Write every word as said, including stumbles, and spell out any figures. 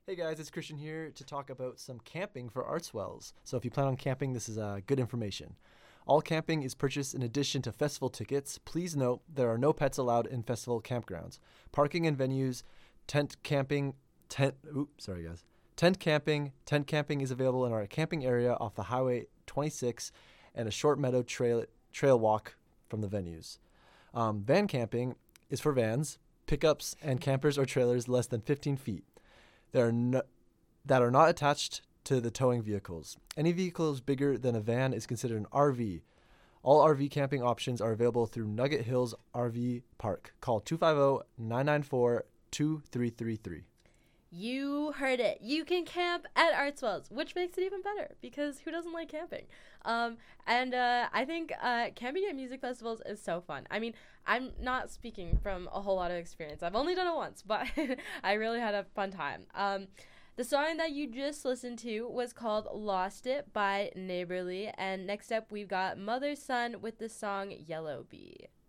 Hey guys, it's Christian here to talk about some camping for Artswells. So if you plan on camping, this is uh, good information. All camping is purchased in addition to festival tickets. Please note there are no pets allowed in festival campgrounds. Parking and venues, tent camping, tent, oops, sorry guys. Tent camping, tent camping is available in our camping area off the Highway twenty-six and a short meadow trail trail walk from the venues. Um, van camping is for vans, pickups, and campers or trailers less than fifteen feet. That are, no, that are not attached to the towing vehicles. Any vehicles bigger than a van is considered an R V. All R V camping options are available through Nugget Hills R V Park. Call two five zero, nine nine four, two three three three. You heard it. You can camp at Artswells, which makes it even better because who doesn't like camping? Um, and uh, I think uh, camping at music festivals is so fun. I mean, I'm not speaking from a whole lot of experience. I've only done it once, but I really had a fun time. Um, the song that you just listened to was called Lost It by Neighborly. And next up, we've got Mother Son with the song Yellow Bee.